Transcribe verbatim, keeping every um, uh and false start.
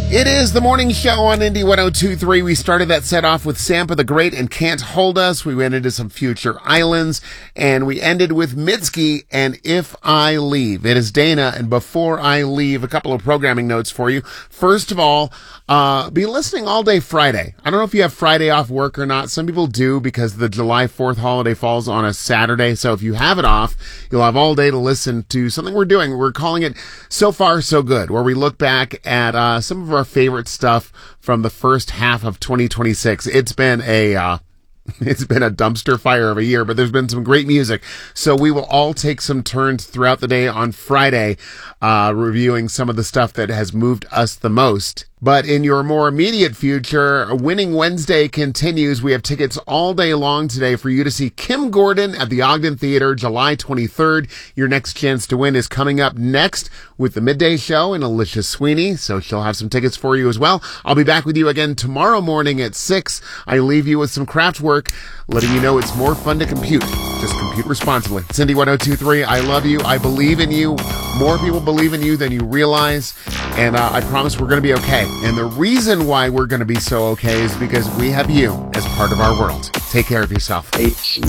It is the morning show on Indy one oh two point three. We started that set off with Sampa the Great and Can't Hold Us. We went into some Future Islands, and we ended with Mitski and If I Leave. It is Dana, and before I leave, a couple of programming notes for you. First of all, uh, be listening all day Friday. I don't know if you have Friday off work or not. Some people do because the July fourth holiday falls on a Saturday. So if you have it off, you'll have all day to listen to something we're doing. We're calling it So Far So Good, where we look back at uh, some of our favorite stuff from the first half of twenty twenty-six. It's been a uh, it's been a dumpster fire of a year, but there's been some great music. So we will all take some turns throughout the day on Friday, uh, reviewing some of the stuff that has moved us the most. But in your more immediate future, Winning Wednesday continues. We have tickets all day long today for you to see Kim Gordon at the Ogden Theater July twenty-third. Your next chance to win is coming up next with the Midday Show and Alicia Sweeney, so she'll have some tickets for you as well. I'll be back with you again tomorrow morning at six. I leave you with some craft work, letting you know it's more fun to compute. Just compute responsibly. It's Indy one oh two point three. I love you. I believe in you. More people believe in you than you realize. And uh, I promise we're going to be okay. And the reason why we're going to be so okay is because we have you as part of our world. Take care of yourself.